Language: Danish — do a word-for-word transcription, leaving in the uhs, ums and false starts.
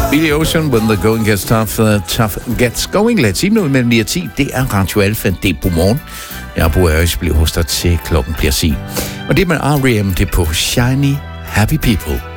Billy Ocean, When the Going Gets Tough, uh, Tough Gets Going. Lad os sige noget mellem ni og ti. Det er Radio Alfa. Det er på morgen. Jeg bor i bliver hos dig til klokken bliver ti. Og det med R E M, det er på Shiny Happy People.